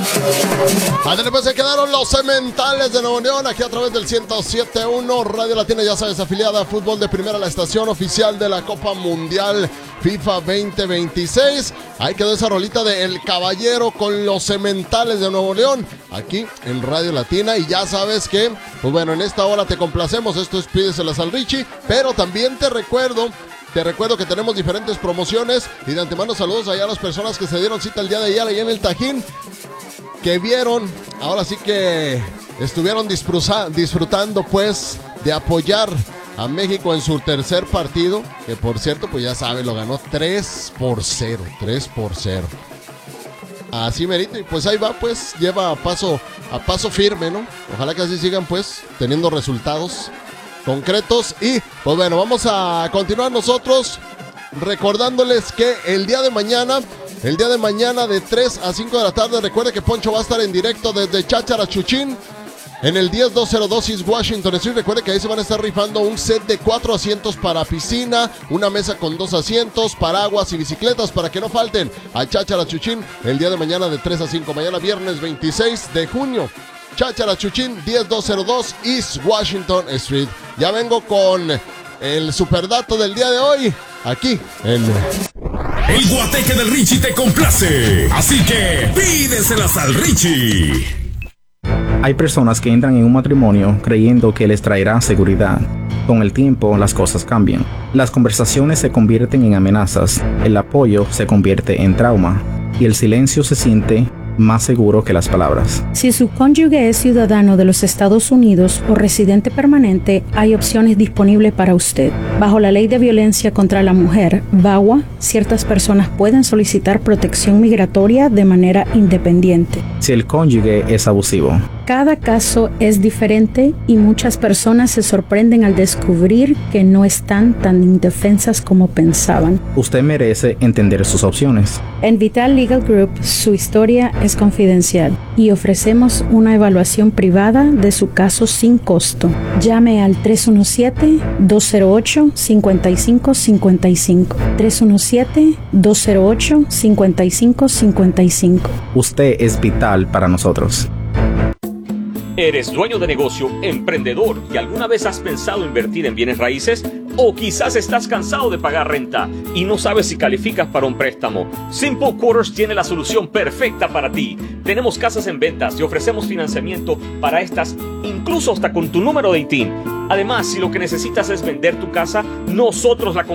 Ándale, pues se quedaron los Cementales de Nuevo León aquí a través del 107.1 Radio Latina, ya sabes, afiliada a Fútbol de Primera, la estación oficial de la Copa Mundial FIFA 2026. Ahí quedó esa rolita de El Caballero con los Cementales de Nuevo León aquí en Radio Latina. Y ya sabes que, pues bueno, en esta hora te complacemos. Esto es Pídeselas al Richie, pero también te recuerdo que tenemos diferentes promociones. Y de antemano saludos allá a las personas que se dieron cita el día de ayer ahí en el Tajín, que vieron, ahora sí que estuvieron disfrutando pues de apoyar a México en su tercer partido, que por cierto, pues ya saben, lo ganó 3-0. Así merito, y pues ahí va, pues lleva a paso firme, ¿no? Ojalá que así sigan pues teniendo resultados concretos. Y pues bueno, vamos a continuar nosotros recordándoles que el día de mañana de 3 a 5 de la tarde, recuerde que Poncho va a estar en directo desde Cháchara Chuchín en el 10202 East Washington Street. Recuerde que ahí se van a estar rifando un set de 4 asientos para piscina, una mesa con 2 asientos, paraguas y bicicletas para que no falten a Cháchara Chuchín el día de mañana de 3 a 5. Mañana viernes 26 de junio, Cháchara Chuchín 10202 East Washington Street. Ya vengo con el superdato del día de hoy aquí en... El guateque del Richie te complace, así que pídeselas al Richie. Hay personas que entran en un matrimonio creyendo que les traerá seguridad. Con el tiempo, las cosas cambian. Las conversaciones se convierten en amenazas, el apoyo se convierte en trauma y el silencio se siente más seguro que las palabras. Si su cónyuge es ciudadano de los Estados Unidos o residente permanente, hay opciones disponibles para usted. Bajo la Ley de Violencia contra la Mujer, VAWA, ciertas personas pueden solicitar protección migratoria de manera independiente. Si el cónyuge es abusivo. Cada caso es diferente y muchas personas se sorprenden al descubrir que no están tan indefensas como pensaban. Usted merece entender sus opciones. En Vital Legal Group, su historia es confidencial y ofrecemos una evaluación privada de su caso sin costo. Llame al 317-208-5555. 317-208-5555. Usted es vital para nosotros. ¿Eres dueño de negocio, emprendedor y alguna vez has pensado invertir en bienes raíces? ¿O quizás estás cansado de pagar renta y no sabes si calificas para un préstamo? Simple Quarters tiene la solución perfecta para ti. Tenemos casas en ventas y ofrecemos financiamiento para estas, incluso hasta con tu número de ITIN. Además, si lo que necesitas es vender tu casa, nosotros la